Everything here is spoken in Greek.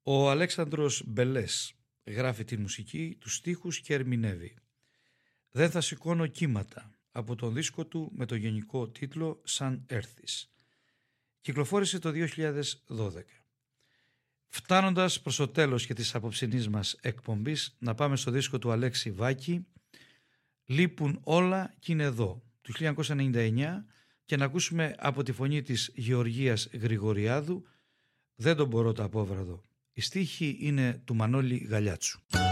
Ο Αλέξανδρος Μπελές γράφει τη μουσική, τους στίχους και ερμηνεύει. «Δεν θα σηκώνω κύματα» από τον δίσκο του με το γενικό τίτλο «Σαν έρθεις». Κυκλοφόρησε το 2012. Φτάνοντας προς το τέλος και της απόψινής μας εκπομπής, να πάμε στο δίσκο του Αλέξη Βάκη «Λείπουν όλα κι είναι εδώ» του 1999 και να ακούσουμε από τη φωνή της Γεωργίας Γρηγοριάδου «Δεν τον μπορώ το απόβραδο». Η στίχη είναι του Μανώλη Γαλιάτσου.